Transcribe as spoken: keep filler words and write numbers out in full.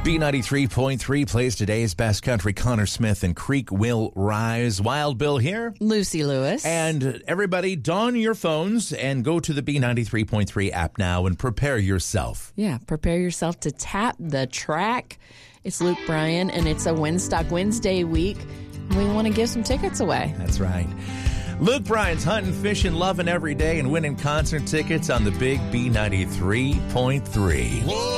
B ninety-three point three plays today's best country. Connor Smith and Creek Will Rise. Wild Bill here. Lucy Lewis. And everybody, don your phones and go to the B ninety-three point three app now and prepare yourself. Yeah, prepare yourself to tap the track. It's Luke Bryan, and it's a Winstock Wednesday week. We want to give some tickets away. That's right. Luke Bryan's hunting, fishing, loving every day, and winning concert tickets on the Big B ninety-three point three.